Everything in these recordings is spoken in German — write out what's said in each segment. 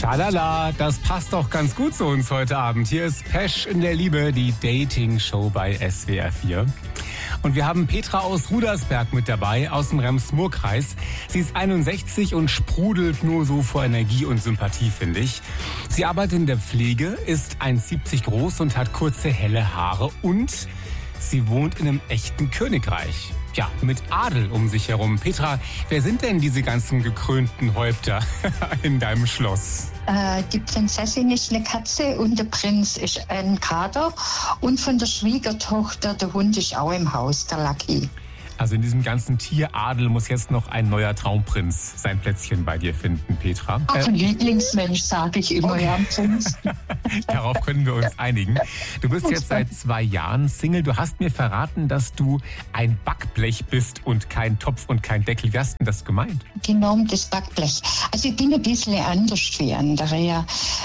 Schalala, das passt doch ganz gut zu uns heute Abend. Hier ist Pesch in der Liebe, die Dating-Show bei SWR 4. Und wir haben Petra aus Rudersberg mit dabei, aus dem Rems-Murr-Kreis. Sie ist 61 und sprudelt nur so vor Energie und Sympathie, finde ich. Sie arbeitet in der Pflege, ist 1,70 groß und hat kurze, helle Haare. Und sie wohnt in einem echten Königreich. Ja, mit Adel um sich herum. Petra, wer sind denn diese ganzen gekrönten Häupter in deinem Schloss? Die Prinzessin ist eine Katze und der Prinz ist ein Kater. Und von der Schwiegertochter, der Hund ist auch im Haus, der Lucky. Also in diesem ganzen Tieradel muss jetzt noch ein neuer Traumprinz sein Plätzchen bei dir finden, Petra. Ach, ein Lieblingsmensch, sage ich immer, ja, Prinz. Darauf können wir uns einigen. Du bist jetzt seit 2 Jahren Single. Du hast mir verraten, dass du ein Backblech bist und kein Topf und kein Deckel. Wie hast du das gemeint? Genau, das Backblech. Also ich bin ein bisschen anders wie andere. Ja.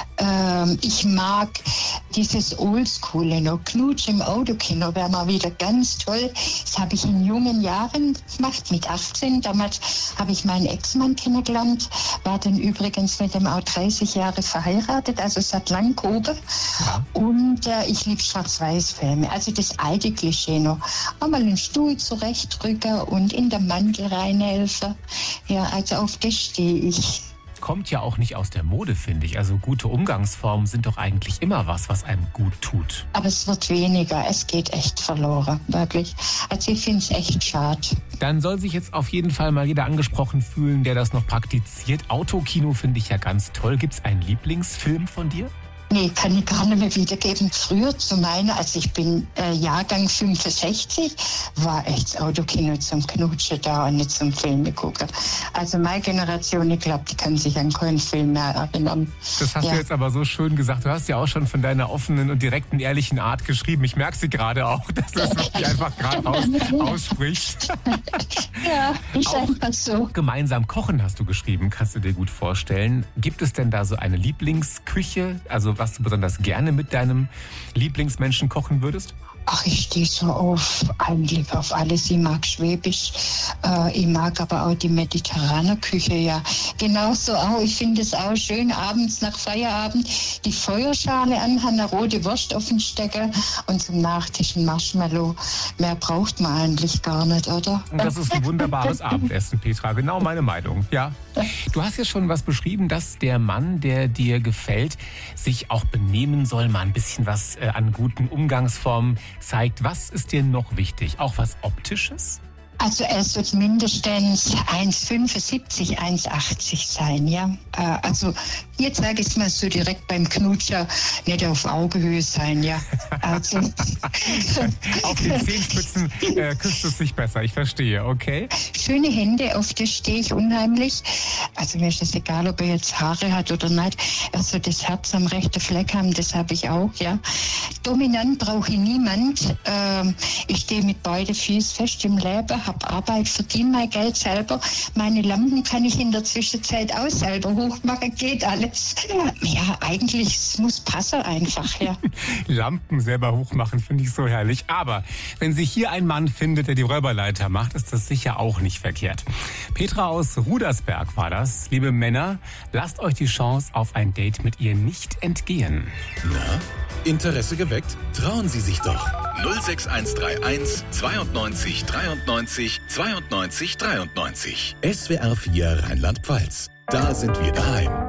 Ich mag dieses Oldschoole noch. Knutsch im Autokino wäre mal wieder ganz toll. Das habe ich in jungen Jahren gemacht, mit 18. Damals habe ich meinen Ex-Mann kennengelernt, war dann übrigens mit dem auch 30 Jahre verheiratet, also seit Langkobe. Ja. Und ich liebe Schwarz-Weiß-Filme, also das alte Klischee noch. Einmal einen Stuhl zurechtdrücken und in den Mantel reinhelfen. Ja, also auf das stehe ich. Kommt ja auch nicht aus der Mode, finde ich. Also gute Umgangsformen sind doch eigentlich immer was einem gut tut. Aber es wird weniger. Es geht echt verloren, wirklich. Also ich finde es echt schade. Dann soll sich jetzt auf jeden Fall mal jeder angesprochen fühlen, der das noch praktiziert. Autokino finde ich ja ganz toll. Gibt es einen Lieblingsfilm von dir? Nee, kann ich gar nicht mehr wiedergeben. Früher zu meiner, also ich bin Jahrgang 65, war echt das Autokino zum Knutschen da und nicht zum Filme gucken. Also meine Generation, ich glaube, die kann sich an keinen Film mehr erinnern. Das hast du jetzt aber so schön gesagt. Du hast ja auch schon von deiner offenen und direkten, ehrlichen Art geschrieben. Ich merke sie gerade auch, dass du es wirklich einfach gerade aussprichst. Ja, ist einfach so. Gemeinsam kochen hast du geschrieben, kannst du dir gut vorstellen. Gibt es denn da so eine Lieblingsküche, also was du besonders gerne mit deinem Lieblingsmenschen kochen würdest? Ach, ich stehe so auf alles. Ich mag Schwäbisch, ich mag aber auch die mediterrane Küche, ja. Genauso auch, ich finde es auch schön, abends nach Feierabend die Feuerschale anhaben, eine rote Wurst auf den Stecker und zum Nachtisch ein Marshmallow. Mehr braucht man eigentlich gar nicht, oder? Das ist ein wunderbares Abendessen, Petra. Genau meine Meinung, ja. Du hast ja schon was beschrieben, dass der Mann, der dir gefällt, sich auch benehmen soll, mal ein bisschen was an guten Umgangsformen zeigt. Was ist dir noch wichtig? Auch was Optisches? Also er sollte mindestens 1,75, 1,80 sein, ja. Also jetzt sage ich es mal so direkt beim Knutscher, nicht auf Augenhöhe sein, ja. Also auf den Zehenspitzen küsst es sich besser, ich verstehe, okay. Schöne Hände, auf das stehe ich unheimlich. Also mir ist es egal, ob er jetzt Haare hat oder nicht. Also das Herz am rechten Fleck haben, das habe ich auch, ja. Dominant brauche ich niemand. Ich stehe mit beiden Füßen fest im Leben, habe Arbeit, verdiene mein Geld selber. Meine Lampen kann ich in der Zwischenzeit auch selber hochmachen, geht alles. Ja, eigentlich, es muss passen einfach, ja. Lampen selber hochmachen, finde ich so herrlich. Aber wenn sich hier ein Mann findet, der die Räuberleiter macht, ist das sicher auch nicht verkehrt. Petra aus Rudersberg war das. Liebe Männer, lasst euch die Chance auf ein Date mit ihr nicht entgehen. Na, Interesse geweckt? Trauen Sie sich doch. 06131 92 93 92 93. SWR 4 Rheinland-Pfalz. Da sind wir daheim.